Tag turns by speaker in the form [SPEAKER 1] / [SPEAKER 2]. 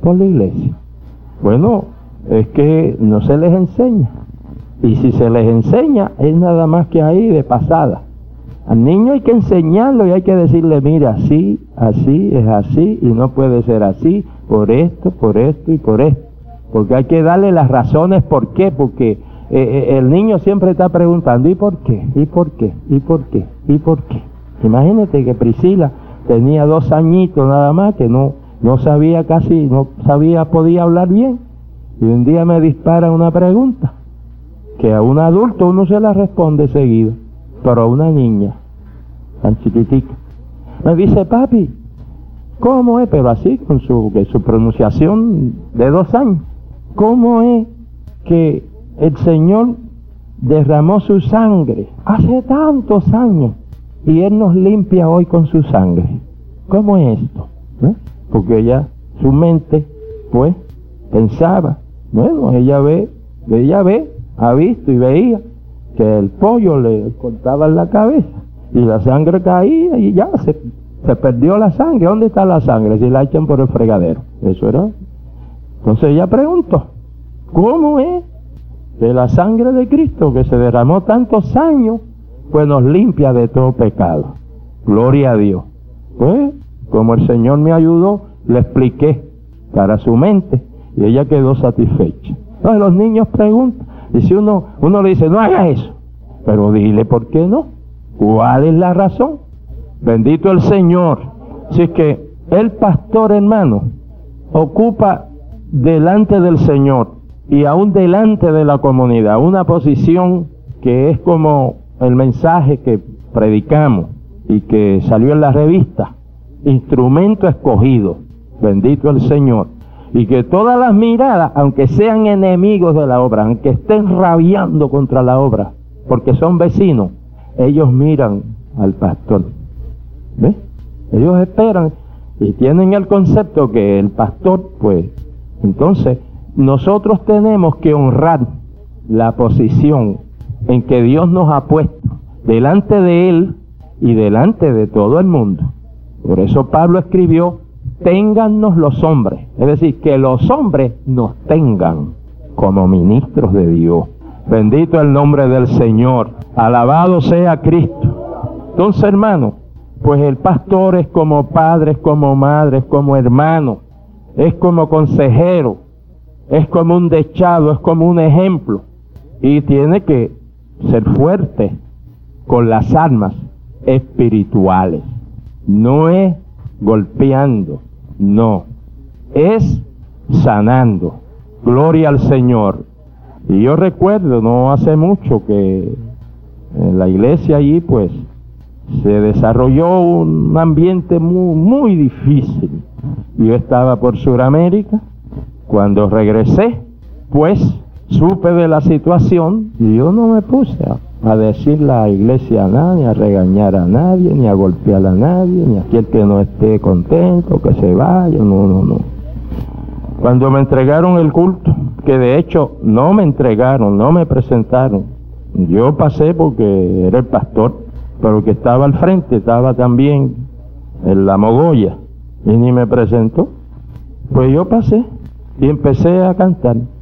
[SPEAKER 1] por la iglesia. Bueno, es que no se les enseña. Y si se les enseña, es nada más que ahí de pasada. Al niño hay que enseñarlo y hay que decirle, mira, así, así, es así, y no puede ser así, por esto y por esto. Porque hay que darle las razones por qué, porque el niño siempre está preguntando, ¿y por qué? ¿Y por qué? ¿Y por qué? ¿Y por qué? Imagínate que Priscila tenía 2 añitos nada más, que no sabía podía hablar bien. Y un día me dispara una pregunta, que a un adulto uno se la responde seguido, pero a una niña tan chiquitica. Me dice, papi, ¿cómo es? Pero así, con su pronunciación de 2 años. ¿Cómo es que el Señor derramó su sangre hace tantos años y Él nos limpia hoy con su sangre? ¿Cómo es esto? Porque ella, su mente, pues, pensaba, bueno, ella ha visto y veía que el pollo le cortaban la cabeza y la sangre caía y ya se perdió la sangre. ¿Dónde está la sangre? Si la echan por el fregadero. Eso era. Entonces ella preguntó, ¿cómo es que la sangre de Cristo, que se derramó tantos años, pues nos limpia de todo pecado? Gloria a Dios. Pues, como el Señor me ayudó, le expliqué para su mente y ella quedó satisfecha. Entonces los niños preguntan, y si uno le dice, no haga eso, pero dile por qué no, cuál es la razón. Bendito el Señor. Así que el pastor, hermano, ocupa delante del Señor y aún delante de la comunidad una posición que es como el mensaje que predicamos y que salió en la revista, instrumento escogido. Bendito el Señor. Y que todas las miradas, aunque sean enemigos de la obra, aunque estén rabiando contra la obra, porque son vecinos, ellos miran al pastor. ¿Ves? Ellos esperan y tienen el concepto que el pastor, pues, entonces, nosotros tenemos que honrar la posición en que Dios nos ha puesto delante de Él y delante de todo el mundo. Por eso Pablo escribió, téngannos los hombres, es decir, que los hombres nos tengan como ministros de Dios. Bendito el nombre del Señor, alabado sea Cristo. Entonces, hermano, pues el pastor es como padre, es como madre, es como hermano, es como consejero, es como un dechado, es como un ejemplo, y tiene que ser fuerte con las armas espirituales. No es golpeando, no, es sanando. Gloria al Señor. Y yo recuerdo, no hace mucho, que en la iglesia allí, pues, se desarrolló un ambiente muy, muy difícil. Yo estaba por Sudamérica. Cuando regresé, pues, supe de la situación y yo no me puse a decirle a la iglesia a nadie, a regañar a nadie, ni a golpear a nadie, ni a aquel que no esté contento, que se vaya, no. Cuando me entregaron el culto, que de hecho no me entregaron, no me presentaron, yo pasé porque era el pastor, pero el que estaba al frente estaba también en la mogolla y ni me presentó. Pues yo pasé y empecé a cantar.